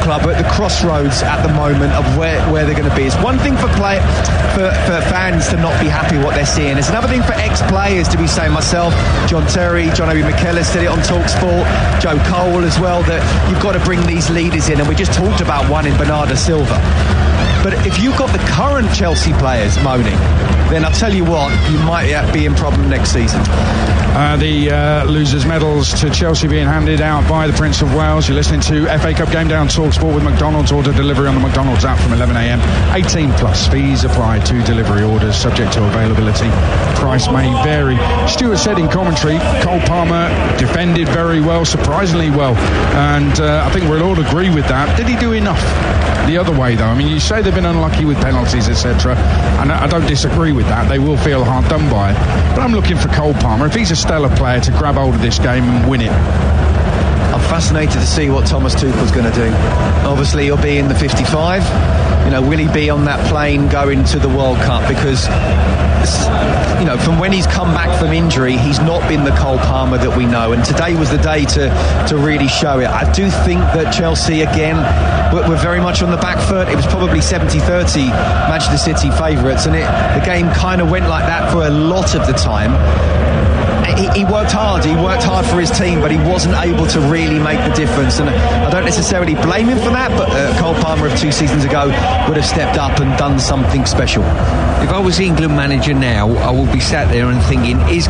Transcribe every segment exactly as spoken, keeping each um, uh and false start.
club are at the crossroads at the moment of where, where they're going to be. It's one thing for play for, for fans to not be happy with what they're seeing. It's another thing for ex-players to be saying, myself, John Terry, John Obi McKellar did it on TalkSport, Joe Cole as well, that you've got to bring these leaders in, and we just talked about one in Bernardo Silva. But if you've got the current Chelsea players moaning, then I'll tell you what, you might be in problem next season. Uh, the uh, losers' medals to Chelsea being handed out by the Prince of Wales. You're listening to F A Cup Game Day on TalkSport with McDonald's. Order delivery on the McDonald's app from eleven a m. eighteen plus fees apply to delivery orders, subject to availability. Price may vary. Stuart said in commentary, Cole Palmer defended very well, surprisingly well, and uh, I think we'll all agree with that. Did he do enough the other way though? I mean, you say they've been unlucky with penalties, et cetera, and I don't disagree with that. They will feel hard done by, but I'm looking for Cole Palmer, if he's a stellar player, to grab hold of this game and win it. I'm fascinated to see what Thomas Tuchel's going to do. Obviously he'll be in the fifty-five. You know, will he be on that plane going to the World Cup? Because, you know, from when he's come back from injury, he's not been the Cole Palmer that we know, and today was the day to to really show it. I do think that Chelsea again were very much on the back foot. It was probably seventy thirty Manchester City favourites, and it, the game kind of went like that for a lot of the time. He, he worked hard, he worked hard for his team, but he wasn't able to really make the difference, and I don't necessarily blame him for that, but uh, Cole Palmer of two seasons ago would have stepped up and done something special. If I was England manager now, I would be sat there and thinking, is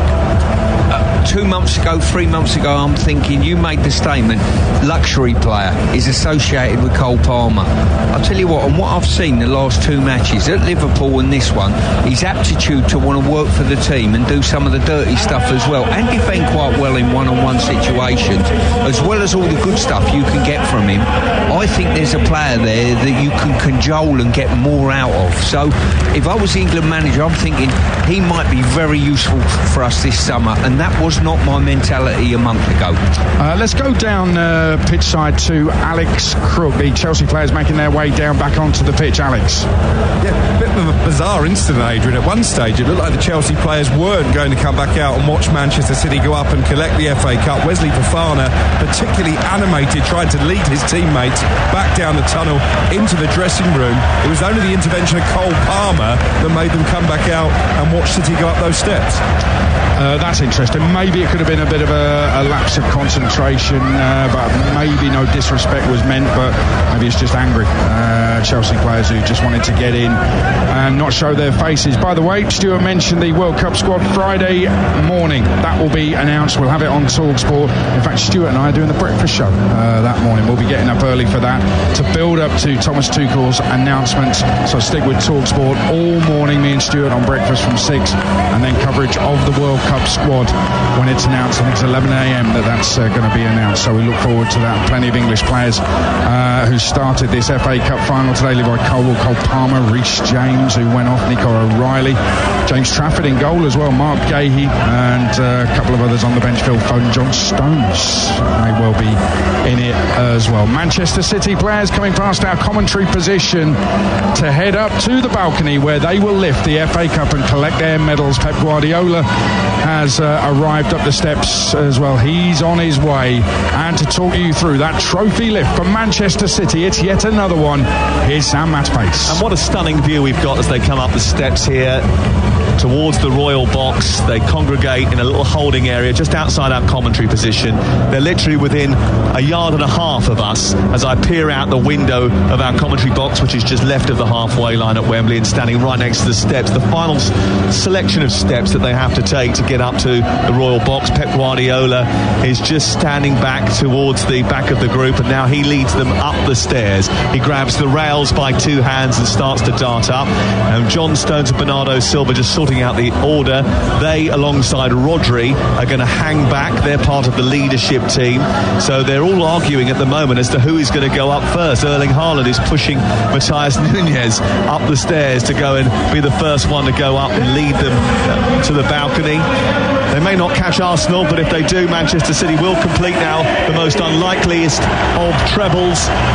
uh, two months ago, three months ago, I'm thinking, you made the statement, luxury player is associated with Cole Palmer. I'll tell you what, and what I've seen the last two matches at Liverpool and this one, his aptitude to want to work for the team and do some of the dirty stuff as well, and defend quite well in one-on-one situations, as well as all the good stuff you can get from him. I think there's a player there that you can cajole and get more out of. So if I was the England manager, I'm thinking he might be very useful for us this summer, and that was not my mentality a month ago. Uh, let's go down uh, pitch side to Alex Crook. The Chelsea players making their way down back onto the pitch. Alex. Yeah, a bit of a bizarre incident, Adrian. At one stage it looked like the Chelsea players weren't going to come back out and watch Manchester City go up and collect the F A Cup. Wesley Fofana, particularly animated, tried to lead his teammates back down the tunnel into the dressing room. It was only the intervention of Cole Palmer that made them come back out and watch City go up those steps. Uh, that's interesting. Maybe it could have been a bit of a, a lapse of concentration, uh, but maybe no disrespect was meant, but maybe it's just angry uh, Chelsea players who just wanted to get in and not show their faces. By the way, Stuart mentioned the World Cup squad Friday morning. That will be announced. We'll have it on TalkSport. In fact, Stuart and I are doing the breakfast show uh, that morning. We'll be getting up early for that to build up to Thomas Tuchel's announcement. So stick with TalkSport all morning, me and Stuart on breakfast from six, and then coverage of the World Cup squad when it's announced. I think it's eleven a m that that's uh, going to be announced, so we look forward to that. Plenty of English players uh, who started this F A Cup final today. Levi Colwill, Cole Palmer, Reece James, who went off, Nico O'Reilly, James Trafford in goal as well, Mark Gahey, and uh, a couple of others on the bench. Phil Foden, John Stones may well be in it as well. Manchester City players coming past our commentary position to head up to the balcony where they will lift the F A Cup and collect their medals. Pep Guardiola has uh, arrived up the steps as well. He's on his way, and to talk you through that trophy lift for Manchester City, it's yet another one. Here's Sam Matpace. And what a stunning view we've got as they come up the steps here towards the royal box. They congregate in a little holding area just outside our commentary position. They're literally within a yard and a half of us as I peer out the window of our commentary box, which is just left of the halfway line at Wembley, and standing right next to the steps, the final s- selection of steps that they have to take to get up to the royal box. Pep Guardiola is just standing back towards the back of the group, and now he leads them up the stairs. He grabs the rails by two hands and starts to dart up, and John Stones and Bernardo Silva just sorting out the order. They, alongside Rodri, are going to hang back. They're part of the leadership team, so they're all arguing at the moment as to who is going to go up first. Erling Haaland is pushing Matheus Nunes up the stairs to go and be the first one to go up and lead them to the balcony. They may not catch Arsenal, but if they do, Manchester City will complete now the most unlikeliest of trebles.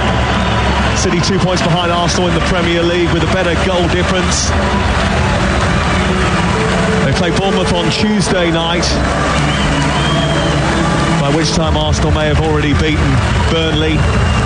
City two points behind Arsenal in the Premier League with a better goal difference. They play Bournemouth on Tuesday night, by which time Arsenal may have already beaten Burnley.